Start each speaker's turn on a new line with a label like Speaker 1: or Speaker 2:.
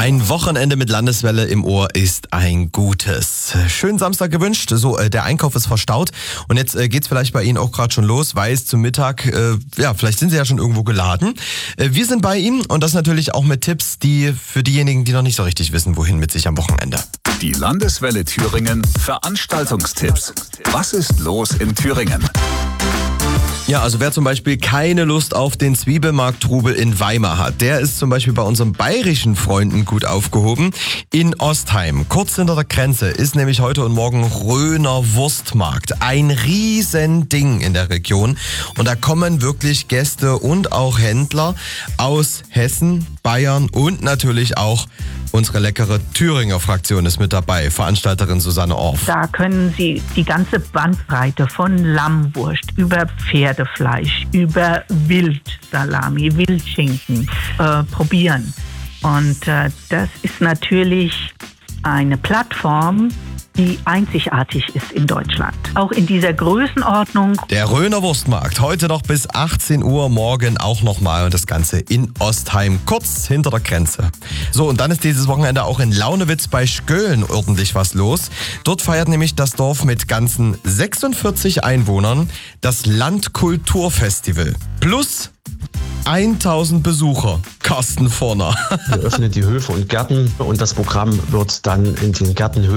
Speaker 1: Ein Wochenende mit Landeswelle im Ohr ist ein gutes. Schönen Samstag gewünscht. So, der Einkauf ist verstaut und jetzt geht's vielleicht bei Ihnen auch gerade schon los, weil es zum Mittag, vielleicht sind Sie ja schon irgendwo geladen. Wir sind bei Ihnen und das natürlich auch mit Tipps, die für diejenigen, die noch nicht so richtig wissen, wohin mit sich am Wochenende.
Speaker 2: Die Landeswelle Thüringen Veranstaltungstipps. Was ist los in Thüringen?
Speaker 1: Ja, also wer zum Beispiel keine Lust auf den Zwiebelmarkt-Trubel in Weimar hat, der ist zum Beispiel bei unseren bayerischen Freunden gut aufgehoben. In Ostheim, kurz hinter der Grenze, ist nämlich heute und morgen Röner Wurstmarkt. Ein Riesending in der Region. Und da kommen wirklich Gäste und auch Händler aus Hessen, Bayern und natürlich auch unsere leckere Thüringer Fraktion ist mit dabei. Veranstalterin Susanne Orff.
Speaker 3: Da können Sie die ganze Bandbreite von Lammwurst über Pferdefleisch, über Wildsalami, Wildschinken probieren. Und das ist natürlich eine Plattform, die einzigartig ist in Deutschland. Auch in dieser Größenordnung.
Speaker 1: Der Röner Wurstmarkt, heute noch bis 18 Uhr, morgen auch nochmal und das Ganze in Ostheim, kurz hinter der Grenze. So, und dann ist dieses Wochenende auch in Launewitz bei Skölln ordentlich was los. Dort feiert nämlich das Dorf mit ganzen 46 Einwohnern das Landkulturfestival. Plus 1000 Besucher. Carsten Vorner.
Speaker 4: Wir öffnen die Höfe und Gärten und das Programm wird dann in den Gärten